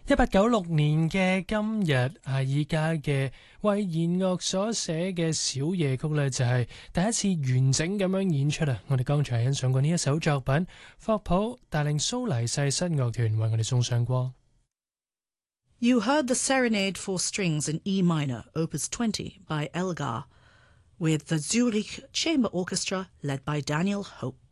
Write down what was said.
1896年嘅今日，阿爾加嘅為弦樂所寫嘅小夜曲呢，就係第一次完整咁樣演出啊！我哋剛才欣賞過呢一首作品，霍普帶領蘇黎世室樂團為我哋送上過。 You heard the Serenade for Strings in E minor, Opus 20 by Elgar, with the Zurich Chamber Orchestra led by Daniel Hope.